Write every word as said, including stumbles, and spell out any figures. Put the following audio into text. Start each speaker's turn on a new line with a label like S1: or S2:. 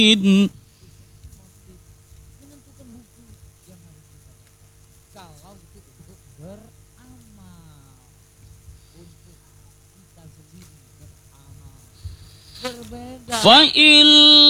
S1: menentukan buku yang harus kita baca. Kalau itu untuk beramal, untuk kita sendiri beramal. Berbeda.
S2: Fa'il